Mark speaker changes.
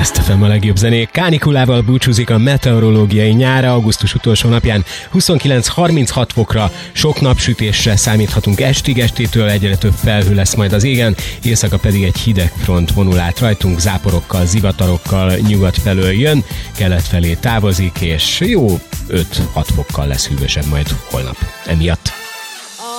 Speaker 1: Best FM a legjobb zenék. Kánikulával búcsúzik a meteorológiai nyára, augusztus utolsó napján 29-36 fokra, sok napsütésre számíthatunk estétől, egyre több felhő lesz majd az égen, éjszaka pedig egy hideg front vonul át rajtunk, záporokkal, zivatarokkal nyugat felől jön, kelet felé távozik, és jó 5-6 fokkal lesz hűvösebb majd holnap emiatt.